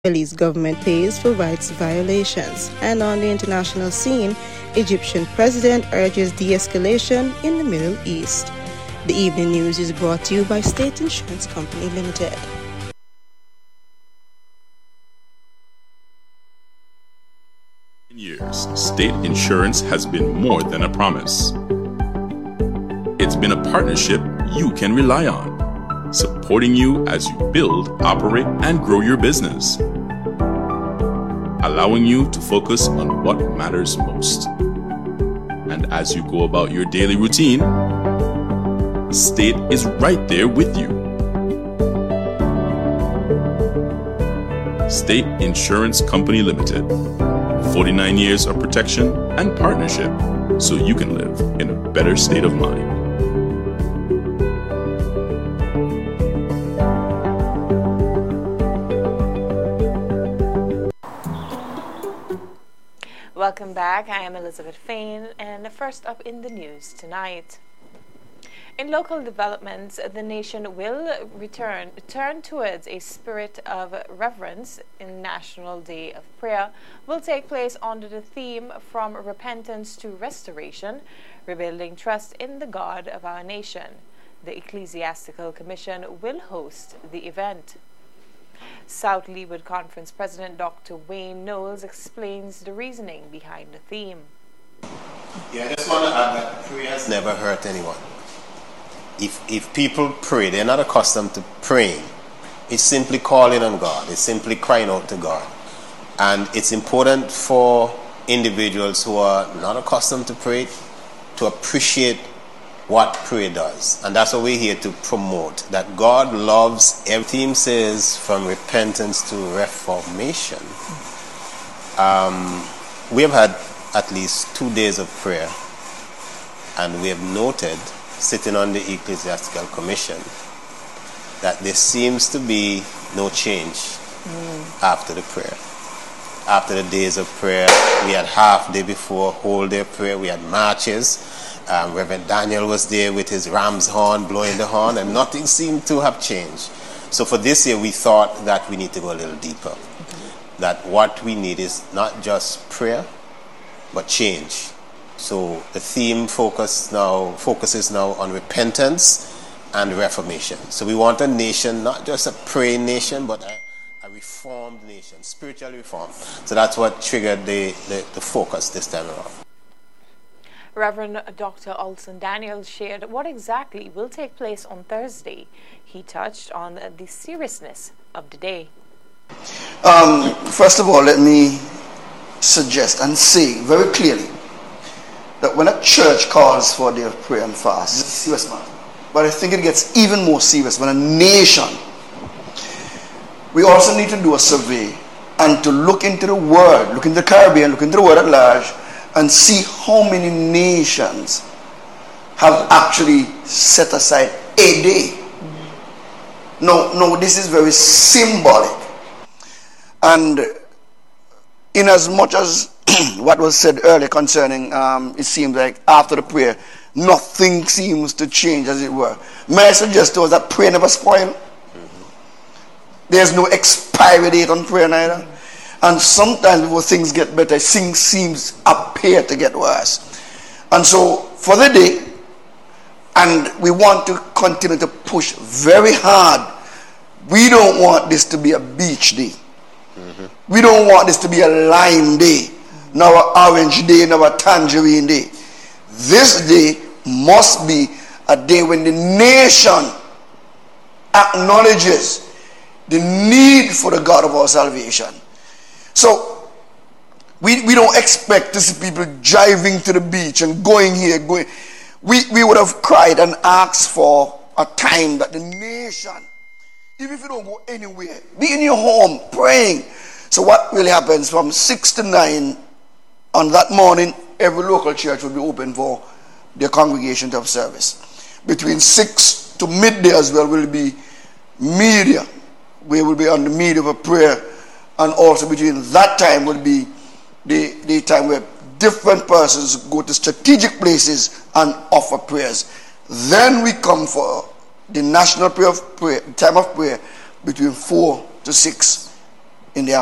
Israeli government pays for rights violations. And on the international scene, Egyptian president urges de-escalation in the Middle East. The evening news is brought to you by State Insurance Company Limited. In years, State Insurance has been more than a promise. It's been a partnership you can rely on, supporting you as you build, operate, and grow your business, allowing you to focus on what matters most. And as you go about your daily routine, State is right there with you. State Insurance Company Limited. 49 years of protection and partnership so you can live in a better state of mind. Welcome back. I am Elizabeth Fain, and first up in the news tonight. In local developments, the nation will turn towards a spirit of reverence in National Day of Prayer will take place under the theme From Repentance to Restoration, Rebuilding Trust in the God of Our Nation. The Ecclesiastical Commission will host the event. South Leeward Conference President Dr. Wayne Knowles explains the reasoning behind the theme. Yeah, I just want to add that prayer has never hurt anyone. If people pray, they're not accustomed to praying. It's simply calling on God. It's simply crying out to God. And it's important for individuals who are not accustomed to pray to appreciate what prayer does. And that's what we're here to promote, that God loves. Every theme says from repentance to reformation. We have had at least 2 days of prayer, and we have noted, sitting on the Ecclesiastical Commission, that there seems to be no change after the prayer. After the days of prayer, we had half day before, whole day of prayer, we had marches. Reverend Daniel was there with his ram's horn, blowing the horn, and nothing seemed to have changed. So for this year, we thought that we need to go a little deeper. That what we need is not just prayer, but change. So the theme focuses now on repentance and reformation. So we want a nation, not just a praying nation, but a reformed nation, spiritually reformed. So that's what triggered the focus this time around. Reverend Dr. Olson Daniel shared what exactly will take place on Thursday. He touched on the seriousness of the day. First of all, let me suggest and say very clearly that when a church calls for a day of prayer and fast, it's a serious matter. But I think it gets even more serious when a nation. We also need to do a survey and to look into the world, look into the Caribbean, look into the world at large, and see how many nations have actually set aside a day. No, this is very symbolic. And in as much as what was said earlier concerning, it seems like after the prayer, nothing seems to change, as it were. May I suggest to us that prayer never spoils? There's no expiry date on prayer neither. And sometimes before things get better, things appear to get worse. And so for the day, and we want to continue to push very hard, we don't want this to be a beach day. We don't want this to be a lime day, nor an orange day, nor a tangerine day. This day must be a day when the nation acknowledges the need for the God of our salvation. So we don't expect to see people driving to the beach and going here, going. We would have cried and asked for a time that the nation, even if you don't go anywhere, be in your home praying. So what really happens from 6 to 9 on that morning, every local church will be open for their congregation to have service. Between 6 to midday as well will be media. We will be on the media for prayer. And also between that time will be the time where different persons go to strategic places and offer prayers. Then we come for the national time of prayer between 4 to 6 in their